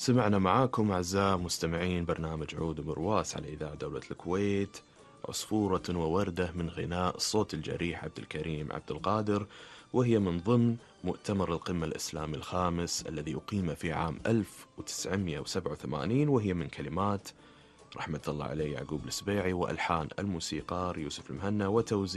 سمعنا معاكم أعزائي مستمعين برنامج عود وبرواس على إذاعة دولة الكويت، عصفورة ووردة من غناء الصوت الجريح عبد الكريم عبد القادر، وهي من ضمن مؤتمر القمة الإسلامي الخامس الذي أقيم في عام 1987، وهي من كلمات رحمة الله عليه يعقوب السبيعي وألحان الموسيقار يوسف المهنا وتوزيع